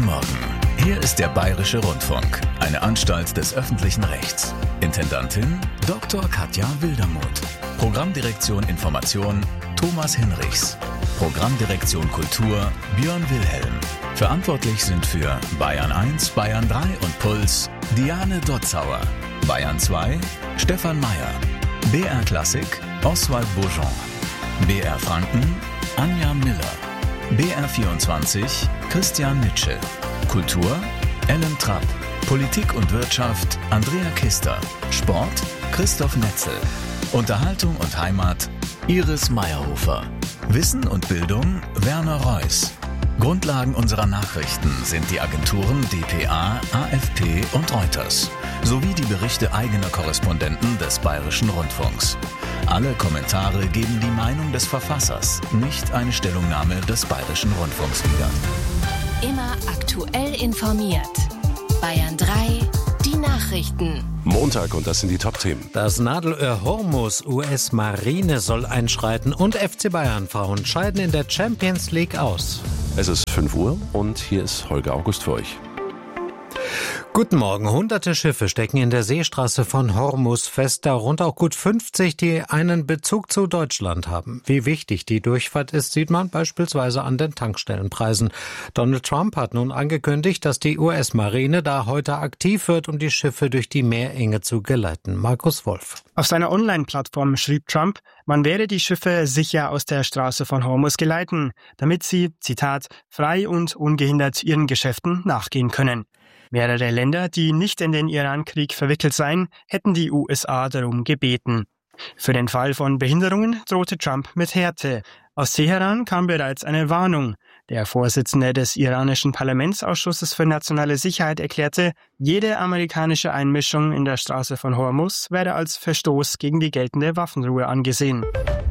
Guten Morgen. Hier ist der Bayerische Rundfunk, eine Anstalt des öffentlichen Rechts. Intendantin Dr. Katja Wildermuth. Programmdirektion Information Thomas Hinrichs. Programmdirektion Kultur Björn Wilhelm. Verantwortlich sind für Bayern 1, Bayern 3 und Puls Diane Dotzauer. Bayern 2 Stefan Mayer. BR Klassik Oswald Bourgeon. BR Franken Anja Miller. BR24 Christian Nitsche. Kultur Ellen Trapp. Politik und Wirtschaft Andrea Kister. Sport Christoph Netzel. Unterhaltung und Heimat Iris Meyerhofer. Wissen und Bildung Werner Reuss. Grundlagen unserer Nachrichten sind die Agenturen dpa, AFP und Reuters sowie die Berichte eigener Korrespondenten des Bayerischen Rundfunks. Alle Kommentare geben die Meinung des Verfassers, nicht eine Stellungnahme des Bayerischen Rundfunks wieder. Immer aktuell informiert. Bayern 3, die Nachrichten. Montag und das sind die Top-Themen. Das Nadelöhr Hormuz, US-Marine soll einschreiten und FC Bayern-Frauen scheiden in der Champions League aus. Es ist 5 Uhr und hier ist Holger August für euch. Guten Morgen. Hunderte Schiffe stecken in der Seestraße von Hormuz fest, darunter auch gut 50, die einen Bezug zu Deutschland haben. Wie wichtig die Durchfahrt ist, sieht man beispielsweise an den Tankstellenpreisen. Donald Trump hat nun angekündigt, dass die US-Marine da heute aktiv wird, um die Schiffe durch die Meerenge zu geleiten. Markus Wolf. Auf seiner Online-Plattform schrieb Trump, man werde die Schiffe sicher aus der Straße von Hormuz geleiten, damit sie, Zitat, frei und ungehindert ihren Geschäften nachgehen können. Mehrere Länder, die nicht in den Iran-Krieg verwickelt seien, hätten die USA darum gebeten. Für den Fall von Behinderungen drohte Trump mit Härte. Aus Teheran kam bereits eine Warnung. Der Vorsitzende des iranischen Parlamentsausschusses für nationale Sicherheit erklärte, jede amerikanische Einmischung in der Straße von Hormuz werde als Verstoß gegen die geltende Waffenruhe angesehen.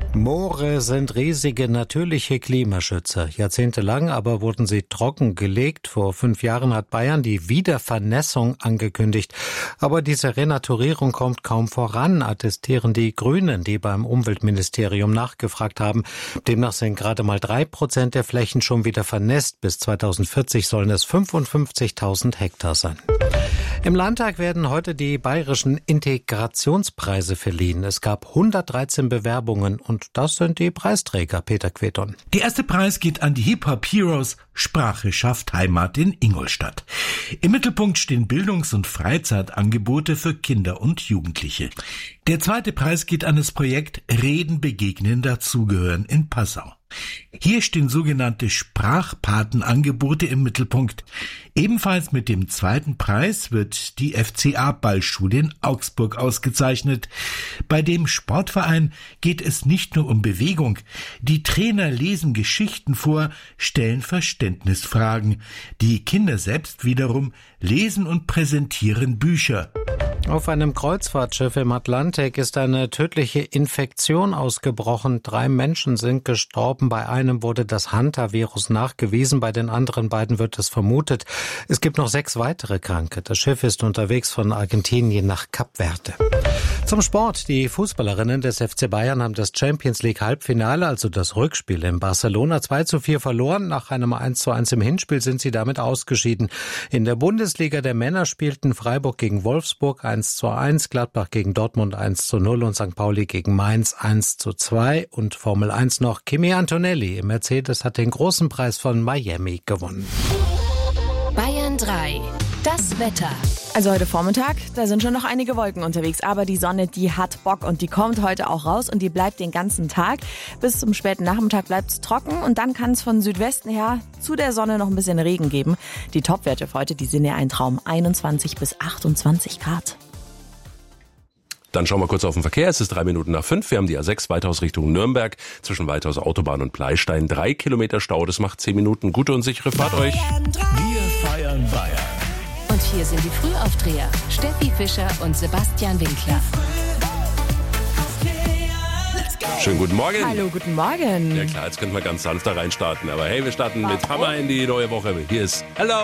Moore sind riesige natürliche Klimaschützer. Jahrzehntelang aber wurden sie trockengelegt. Vor 5 Jahren hat Bayern die Wiedervernässung angekündigt. Aber diese Renaturierung kommt kaum voran, attestieren die Grünen, die beim Umweltministerium nachgefragt haben. Demnach sind gerade mal 3% der Flächen schon wieder vernässt. Bis 2040 sollen es 55.000 Hektar sein. Im Landtag werden heute die bayerischen Integrationspreise verliehen. Es gab 113 Bewerbungen und das sind die Preisträger, Peter Queton. Der erste Preis geht an die Hip-Hop-Heroes Sprache schafft Heimat in Ingolstadt. Im Mittelpunkt stehen Bildungs- und Freizeitangebote für Kinder und Jugendliche. Der zweite Preis geht an das Projekt Reden, Begegnen, Dazugehören in Passau. Hier stehen sogenannte Sprachpatenangebote im Mittelpunkt. Ebenfalls mit dem zweiten Preis wird die FCA-Ballschule in Augsburg ausgezeichnet. Bei dem Sportverein geht es nicht nur um Bewegung. Die Trainer lesen Geschichten vor, stellen Verständnisfragen. Die Kinder selbst wiederum lesen und präsentieren Bücher. Auf einem Kreuzfahrtschiff im Atlantik ist eine tödliche Infektion ausgebrochen. 3 Menschen sind gestorben. Bei einem wurde das Hantavirus nachgewiesen. Bei den anderen beiden wird es vermutet. Es gibt noch 6 weitere Kranke. Das Schiff ist unterwegs von Argentinien nach Kap Verde. Zum Sport. Die Fußballerinnen des FC Bayern haben das Champions League Halbfinale, also das Rückspiel in Barcelona, 2:4 verloren. Nach einem 1:1 im Hinspiel sind sie damit ausgeschieden. In der Bundesliga der Männer spielten Freiburg gegen Wolfsburg 1:1, Gladbach gegen Dortmund 1:0 und St. Pauli gegen Mainz 1:2. Und Formel 1 noch. Kimi Antonelli im Mercedes hat den großen Preis von Miami gewonnen. Bayern 3, das Wetter. Also heute Vormittag, da sind schon noch einige Wolken unterwegs, aber die Sonne, die hat Bock und die kommt heute auch raus und die bleibt den ganzen Tag. Bis zum späten Nachmittag bleibt es trocken und dann kann es von Südwesten her zu der Sonne noch ein bisschen Regen geben. Die Topwerte für heute, die sind ja ein Traum, 21 bis 28 Grad. Dann schauen wir kurz auf den Verkehr. Es ist 3 Minuten nach 5. Wir haben die A6 Weithaus Richtung Nürnberg. Zwischen Weithaus Autobahn und Bleistein 3 Kilometer Stau. Das macht 10 Minuten. Gute und sichere Fahrt euch. Wir feiern Bayern. Und hier sind die Frühaufdreher. Steffi Fischer und Sebastian Winkler. Schönen guten Morgen. Hallo, guten Morgen. Ja klar, jetzt könnten wir ganz sanft da reinstarten. Aber hey, wir starten mit Hammer in die neue Woche. Hier ist Hello.